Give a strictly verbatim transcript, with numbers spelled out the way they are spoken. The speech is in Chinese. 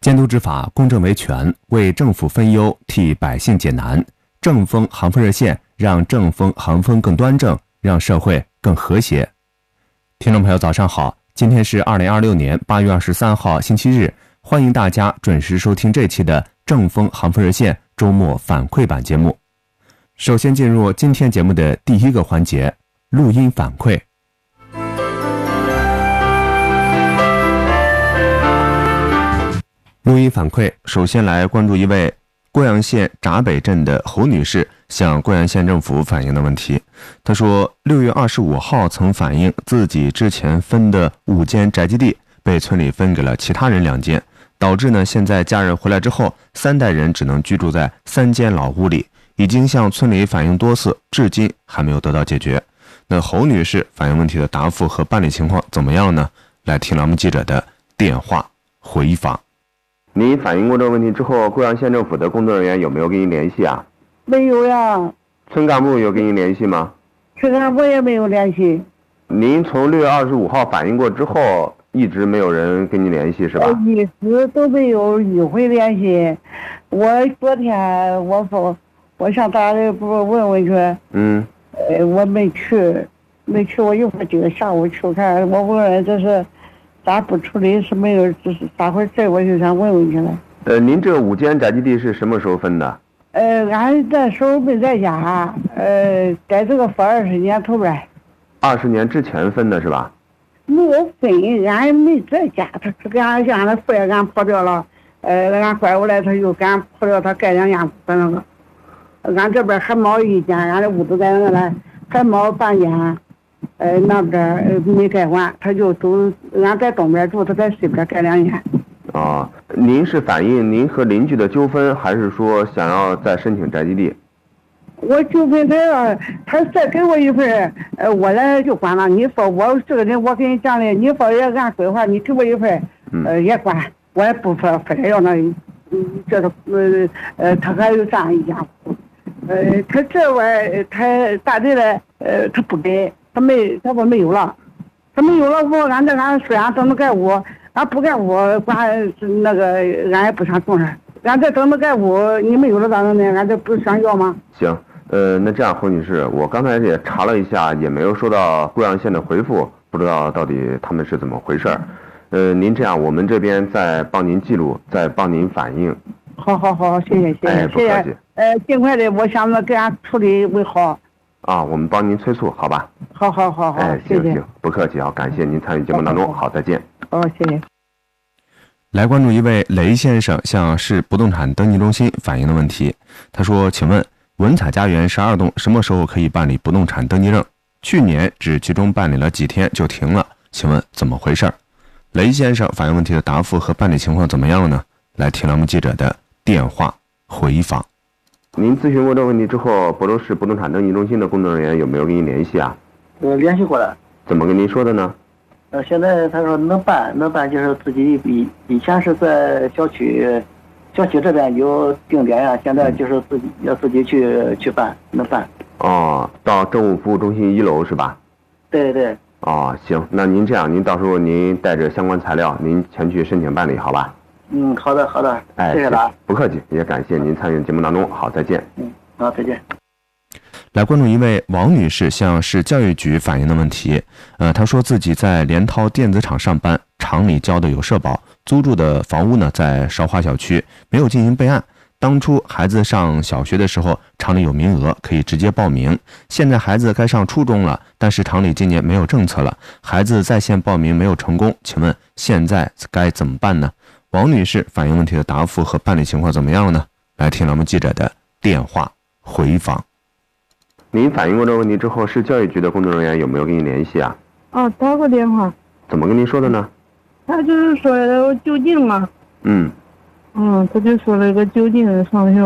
监督执法，公正维权，为政府分忧，替百姓解难。正风航风热线，让正风航风更端正，让社会更和谐。听众朋友，早上好，今天是二零二六年八月二十三号，星期日，欢迎大家准时收听这期的正风航风热线周末反馈版节目。首先进入今天节目的第一个环节，录音反馈。录音反馈，首先来关注一位贵阳县闸北镇的侯女士向贵阳县政府反映的问题。她说，六月二十五号曾反映自己之前分的五间宅基地被村里分给了其他人两间，导致呢现在家人回来之后，三代人只能居住在三间老屋里，已经向村里反映多次，至今还没有得到解决。那侯女士反映问题的答复和办理情况怎么样呢？来听栏目记者的电话回访。您反映过这个问题之后，贵阳县政府的工作人员有没有跟您联系啊？ 没有呀。 村干部有跟您联系吗？ 村干部也没有联系。 您从六月二十五号反映过之后，一直没有人跟您联系是吧？ 一直都没有一回联系。我昨天我说我上大人部问问去， 嗯， 呃，我没去，没去，我一会儿今个下午去看，我问问这是咋不处理，是没有，这是咋回事，我就想问问去了。 呃，您这五间宅基地是什么时候分的？ 呃，俺那时候没在家，呃，在这个分二十年头边。 二十年之前分的是吧？ 没有分，俺没在家，他他给俺家那父俺跑掉了，呃，俺拐过来他又给俺跑掉，他盖两间屋那个，俺这边还毛一间，俺的屋子在那来还毛半间。呃，那边呃没盖完，他就走，俺在东边住，他在西边盖两间。 哦，您是反映您和邻居的纠纷，还是说想要再申请宅基地？ 我纠纷他要他再给我一份，呃，我来就管了。你说我这个人，我跟你讲的，你说也按规划，你给我一份，呃，也管，我也不说非得要那，嗯，这个呃呃，他还有这样一家户，呃，他这玩意儿他大队的，呃，他不给。他没，他说没有了，他没有了。我俺这俺虽然等着盖屋，俺不盖屋，管那个俺也不想种啥。俺这等着盖屋，你没有了咋弄呢？俺这不是想要吗？ 行，呃，那这样侯女士，我刚才也查了一下，也没有收到贵阳县的回复，不知道到底他们是怎么回事儿。呃，您这样，我们这边再帮您记录，再帮您反映。 好好好，谢谢谢谢、 哎、 谢谢。呃，尽快的，我想着给俺处理为好。 啊，我们帮您催促，好吧？ 好好好好， 哎， 谢谢。 行行，不客气啊，感谢您参与节目当中，好，再见。 哦，谢谢。 来关注一位雷先生向市不动产登记中心反映的问题。他说：“请问文采家园十二栋什么时候可以办理不动产登记证？去年只集中办理了几天就停了，请问怎么回事？”雷先生反映问题的答复和办理情况怎么样呢？来听栏目记者的电话回访。您咨询过这个问题之后，亳州市不动产登记中心的工作人员有没有跟您联系啊？ 呃，联系过了。 怎么跟您说的呢？ 呃，现在他说能办，能办就是自己以以前是在小区，小区这边有定点呀，现在就是自己要自己去去办，能办。 哦，到政务服务中心一楼是吧？ 对对。 哦，行，那您这样，您到时候您带着相关材料，您前去申请办理，好吧？ 嗯，好的好的， 哎， 谢谢了， 不客气，也感谢您参与节目当中，好，再见。 嗯，好，再见。 来关注一位王女士向市教育局反映的问题。呃，她说自己在联涛电子厂上班，厂里交的有社保，租住的房屋呢在韶华小区，没有进行备案。当初孩子上小学的时候，厂里有名额可以直接报名。现在孩子该上初中了，但是厂里今年没有政策了，孩子在线报名没有成功，请问现在该怎么办呢？王女士反映问题的答复和办理情况怎么样呢？来听咱们记者的电话回访。您反映过这个问题之后，市教育局的工作人员有没有跟您联系啊？ 哦，打过电话。 怎么跟您说的呢？ 他就是说的就近嘛。 嗯。 嗯，他就说了个就近上学。